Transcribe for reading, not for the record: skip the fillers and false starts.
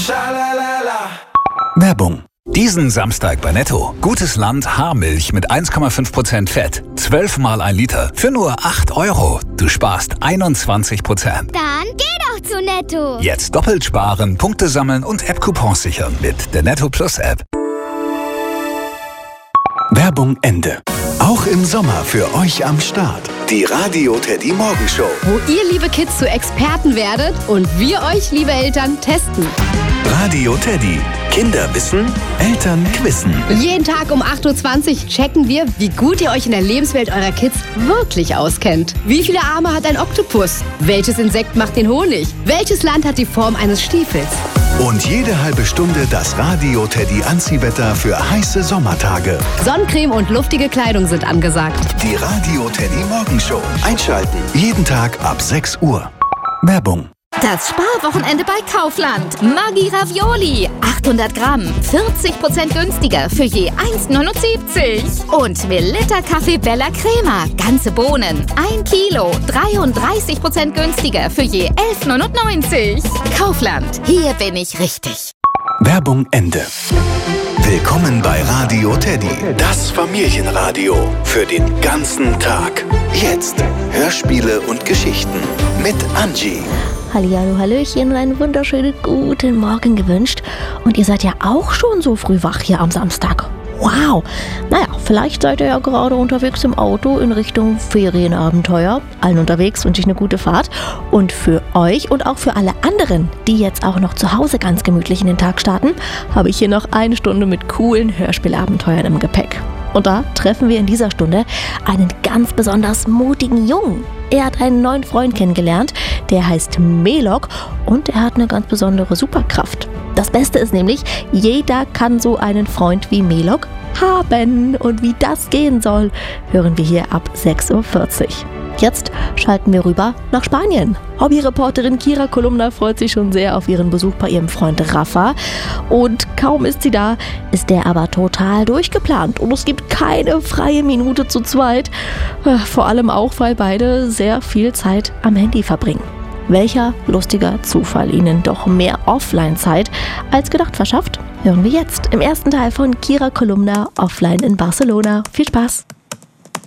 Schalalala. Werbung. Diesen Samstag bei Netto. Gutes Land Haarmilch mit 1,5% Fett. 12 mal 1 Liter für nur 8 €. Du sparst 21%. Dann geh doch zu Netto. Jetzt doppelt sparen, Punkte sammeln und App-Coupons sichern mit der Netto Plus App. Werbung Ende. Auch im Sommer für euch am Start. Die Radio Teddy Morgenshow. Wo ihr, liebe Kids, zu Experten werdet und wir euch, liebe Eltern, testen. Radio Teddy. Kinder wissen, Eltern quizzen. Jeden Tag um 8:20 Uhr checken wir, wie gut ihr euch in der Lebenswelt eurer Kids wirklich auskennt. Wie viele Arme hat ein Oktopus? Welches Insekt macht den Honig? Welches Land hat die Form eines Stiefels? Und jede halbe Stunde das Radio Teddy Anziehwetter für heiße Sommertage. Sonnencreme und luftige Kleidung sind angesagt. Die Radio Teddy Morgenshow. Einschalten. Jeden Tag ab 6 Uhr. Werbung. Das Sparwochenende bei Kaufland. Maggi Ravioli. 800 Gramm. 40% günstiger für je 1,79. Und Melitta Kaffee Bella Crema. Ganze Bohnen. 1 Kilo. 33% günstiger für je 11,99. Kaufland. Hier bin ich richtig. Werbung Ende. Willkommen bei Radio Teddy. Das Familienradio für den ganzen Tag. Jetzt Hörspiele und Geschichten mit Angie. Hallihallo, Hallöchen und einen wunderschönen guten Morgen gewünscht. Und ihr seid ja auch schon so früh wach hier am Samstag. Wow! Naja, vielleicht seid ihr ja gerade unterwegs im Auto in Richtung Ferienabenteuer. Allen unterwegs wünsche ich eine gute Fahrt. Und für euch und auch für alle anderen, die jetzt auch noch zu Hause ganz gemütlich in den Tag starten, habe ich hier noch eine Stunde mit coolen Hörspielabenteuern im Gepäck. Und da treffen wir in dieser Stunde einen ganz besonders mutigen Jungen. Er hat einen neuen Freund kennengelernt, der heißt Melok und er hat eine ganz besondere Superkraft. Das Beste ist nämlich, jeder kann so einen Freund wie Melok haben. Und wie das gehen soll, hören wir hier ab 6:40 Uhr. Jetzt schalten wir rüber nach Spanien. Hobbyreporterin Kira Kolumna freut sich schon sehr auf ihren Besuch bei ihrem Freund Rafa. Und kaum ist sie da, ist der aber total durchgeplant. Und es gibt keine freie Minute zu zweit. Vor allem auch, weil beide sehr viel Zeit am Handy verbringen. Welcher lustiger Zufall ihnen doch mehr Offline-Zeit als gedacht verschafft, hören wir jetzt im ersten Teil von Kira Kolumna Offline in Barcelona. Viel Spaß!